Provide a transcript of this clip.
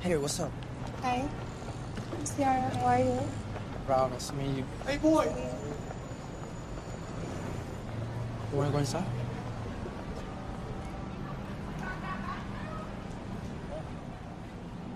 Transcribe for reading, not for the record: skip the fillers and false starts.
Hey, what's up? Hi. Ciara, how are you? Brown, nice to meet you. Hey, boy. You wanna go inside?